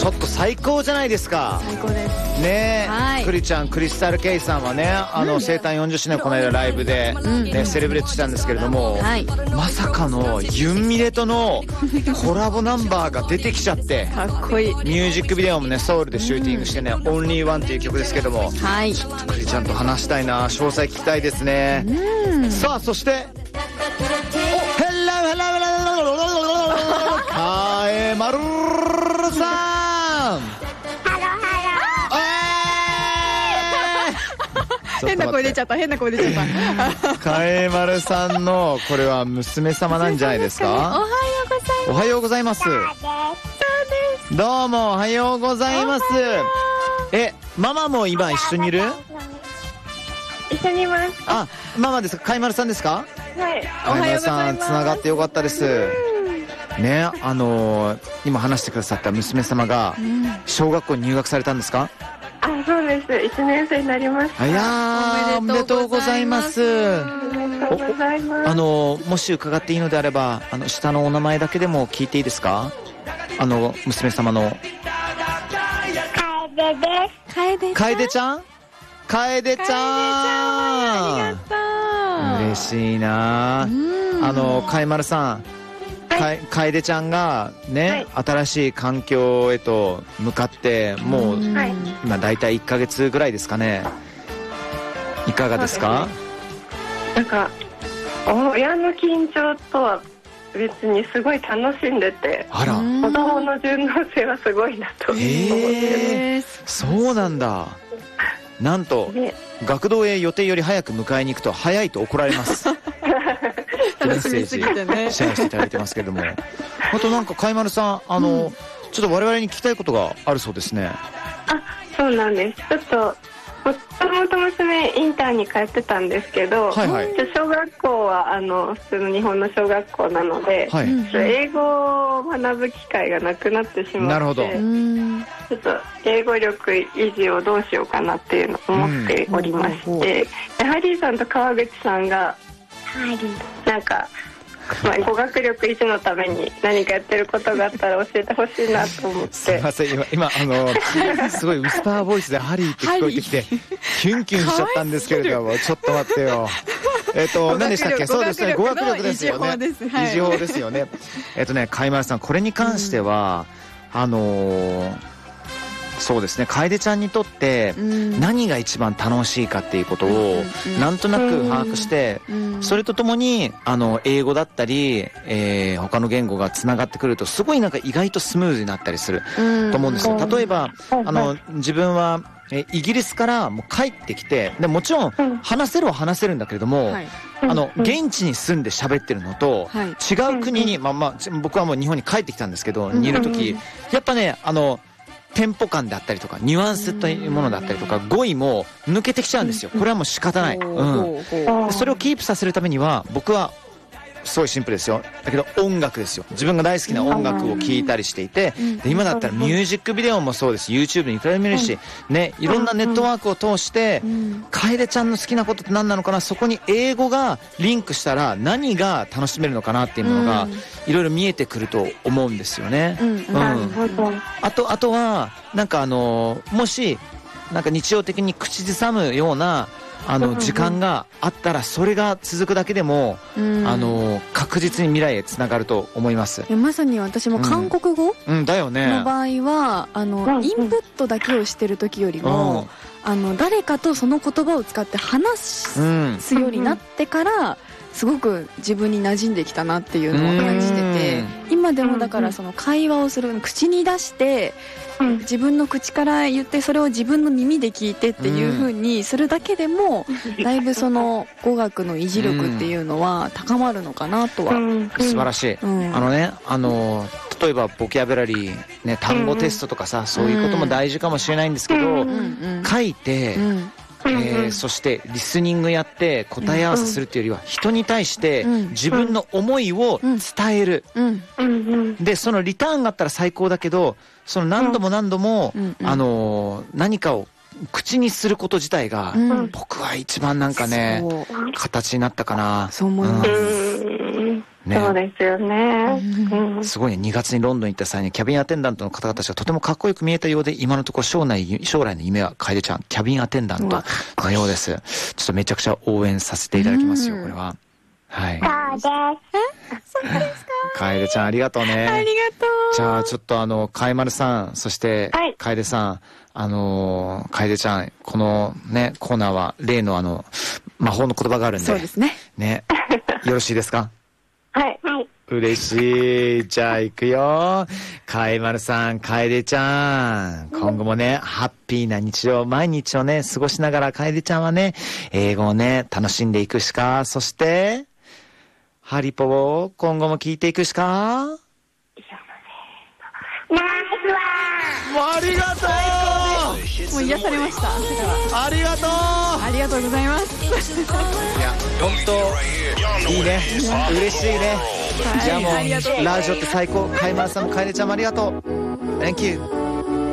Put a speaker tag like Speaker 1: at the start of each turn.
Speaker 1: ちょっと最高じゃないですか。
Speaker 2: 最高です
Speaker 1: ねえ、
Speaker 2: はい
Speaker 1: クリちゃんクリスタルケイさんはね、生誕40周年この間ライブで、ねセレブレットしたんですけれども、
Speaker 2: はい、
Speaker 1: まさかのユンミレとのコラボナンバーが出てきちゃって
Speaker 2: かっこいい。
Speaker 1: ミュージックビデオもねソウルでシューティングしてね、Only One という曲ですけども、
Speaker 2: はい、
Speaker 1: ちょっとクリちゃんと話したいな、詳細聞きたいですね。さあそしてカエマルさん、
Speaker 2: 変な声出ちゃった、変な声出ちゃった
Speaker 1: カエマルさんのこれは娘様なんじゃないですか。おはようございます。どうもおはようございます。ママも今一緒にいる？
Speaker 3: 一緒にいます。
Speaker 1: あ、ママですか？カエマルさんですか？
Speaker 3: はい。
Speaker 1: カエマルさんつながってよかったですね。今話してくださった娘様が小学校に入学されたんですか？
Speaker 3: あ、そうです。1年生になりました。
Speaker 1: いやー、おめでとうございます。
Speaker 3: おめでとうございます。
Speaker 1: もし伺っていいのであれば、下のお名前だけでも聞いていいですか？娘様の。
Speaker 3: 楓です。
Speaker 1: 楓ちゃん？楓ちゃん。
Speaker 2: ありがとう。
Speaker 1: 嬉しいな。カエマルさん。楓ちゃんがね、新しい環境へと向かってもう今だいたい1ヶ月ぐらいですかね。いかがですか？
Speaker 3: なんか親の緊張とは別にすごい楽しんでて、
Speaker 1: あら、
Speaker 3: 子供の順応性はすごいなと思ってます。
Speaker 1: そうなんだ。なんと学童へ予定より早く迎えに行くと早いと怒られますメッセージシェアしていただいてますけども、あとなんかカエマルさん、ちょっと我々に聞きたいことがあるそうですね。
Speaker 3: あ、そうなんです。ちょっともと娘インターに通ってたんですけど、
Speaker 1: はいはい、
Speaker 3: 小学校は普通の日本の小学校なので、はい、英語を学ぶ機会がなくなってしまって、
Speaker 1: なるほど、
Speaker 3: ちょっと英語力維持をどうしようかなっていうのを思っておりまして、ハリーさんと川口さんがなんか、語学力維持のために何かやってることがあったら教えてほしいなと思って。
Speaker 1: すいません、今すごいウィスパーボイスでハリーって聞こえてきてキュンキュンしちゃったんですけれども、ちょっと待ってよ。何でしたっけ？そうですね、語学力ですよね。維持法ですよね。カエマルさん、これに関しては、そうですね、楓ちゃんにとって何が一番楽しいかっていうことをなんとなく把握して、それとともに英語だったり、他の言語がつながってくるとすごいなんか意外とスムーズになったりすると思うんですよ。例えば自分はイギリスからもう帰ってきて、でもちろん話せるは話せるんだけれども、現地に住んで喋ってるのと違う国に、僕はもう日本に帰ってきたんですけど、にいる時やっぱね、テンポ感であったりとかニュアンスというものだったりとか語彙も抜けてきちゃうんですよ。これはもう仕方ない。それをキープさせるためには僕はすごいシンプルですよ。だけど音楽ですよ。自分が大好きな音楽を聴いたりしていて、で今だったらミュージックビデオもそうです。 YouTube にいくらでも見るし、ね、いろんなネットワークを通して楓ちゃんの好きなことって何なのかな、そこに英語がリンクしたら何が楽しめるのかなっていうものがいろいろ見えてくると思うんですよね。あとはなんかもしなんか日常的に口ずさむような時間があったら、それが続くだけでも確実に未来へつながると思います。
Speaker 2: まさに私も韓国語
Speaker 1: だよね
Speaker 2: の場合はインプットだけをしてる時よりも誰かとその言葉を使って話すようになってからすごく自分に馴染んできたなっていうのを感じてて、今でもだからその会話をする、口に出して自分の口から言って、それを自分の耳で聞いてっていう風にするだけでもだいぶその語学の維持力っていうのは高まるのかなとは。
Speaker 1: 素晴らしい。例えばボキャブラリー、ね、単語テストとかさ、そういうことも大事かもしれないんですけど、書いてそしてリスニングやって答え合わせするっていうよりは、人に対して自分の思いを伝える。でそのリターンがあったら最高だけど、その何度も何度も何かを口にすること自体が、僕は一番なんかね、形になったかな。
Speaker 2: そう思います。
Speaker 1: ね、
Speaker 3: そうですよね。
Speaker 1: すごいね、2月にロンドンに行った際にキャビンアテンダントの方々がとてもかっこよく見えたようで、今のところ将来の夢は楓ちゃん、キャビンアテンダントのようです。ちょっとめちゃくちゃ応援させていただきますよ、これは。はい。
Speaker 3: そうです。
Speaker 1: 楓ちゃんありがとうね。
Speaker 2: ありがとう。
Speaker 1: じゃあちょっとかいまるさん、そして楓さん、楓ちゃん、このね、コーナーは例の魔法の言葉があるんで。
Speaker 2: そうですね。
Speaker 1: ね。よろしいですか？
Speaker 3: はい。
Speaker 1: 嬉しい。じゃあ行くよ。かいまるさん、楓ちゃん。今後もね、ハッピーな日常、毎日をね、過ごしながら楓ちゃんはね、英語をね、楽しんでいくしか、そして、ハリポを今後も聞いていくしか。
Speaker 3: ナイスワン。
Speaker 1: ありがとう。
Speaker 2: もう癒されました。
Speaker 1: ありがとう。
Speaker 2: ありがとうございます。
Speaker 1: いや、本当いいね。嬉しいね。じゃあもう、ラジオって最高。かいまるさんも楓ちゃんもありがとう。Thank you.